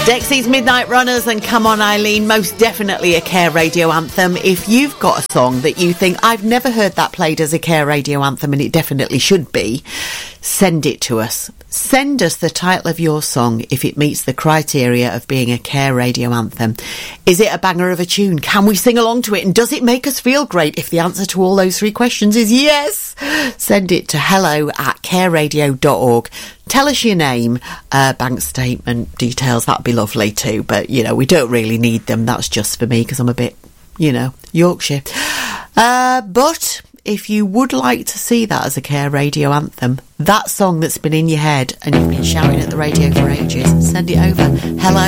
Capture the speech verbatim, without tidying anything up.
Dexy's Midnight Runners and Come On Eileen, most definitely a Care Radio anthem. If you've got a song that you think, I've never heard that played as a Care Radio anthem and it definitely should be, send it to us. Send us the title of your song if it meets the criteria of being a Care Radio anthem. Is it a banger of a tune? Can we sing along to it? And does it make us feel great? If the answer to all those three questions is yes, send it to hello at careradio dot org. Tell us your name, uh, bank statement details. That'd be lovely too. But, you know, we don't really need them. That's just for me because I'm a bit, you know, Yorkshire. Uh, but if you would like to see that as a Care Radio anthem, that song that's been in your head and you've been shouting at the radio for ages, send it over. Hello